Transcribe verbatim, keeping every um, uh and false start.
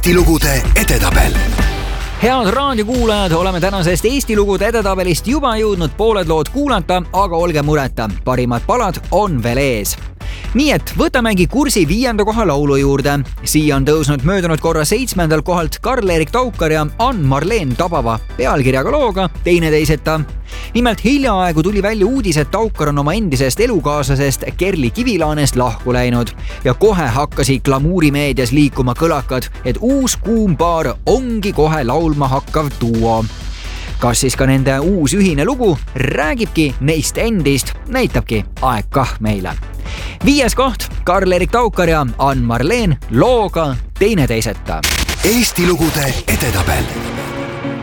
Eesti lugude edetabel. Head raadiokuulajad, oleme tänasest Eesti lugude edetabelist juba jõudnud pooled lood kuulata, aga olge mureta, parimad palad on veel ees. Nii et võtamegi kursi viienda koha laulu juurde. Siia on tõusnud möödunud korra seitsmendal kohalt Karl-Erik Taukar ja Ann-Marleen Tabava pealkirjaga looga Teine teiseta. Nimelt hiljaaegu tuli välja uudis, et Taukar on oma endisest elukaaslasest Kerli Kivilaanest lahku läinud ja kohe hakkasid glamuurimeedias liikuma kõlakad, et uus kuum paar ongi kohe laulma hakkav duo. Kas siis ka nende uus ühine lugu räägibki neist endist, näitabki aeg kah meile. Viies koht Karl-Erik Taukar ja Ann-Marleen looga Teine teiseta. Eesti lugude edetabel.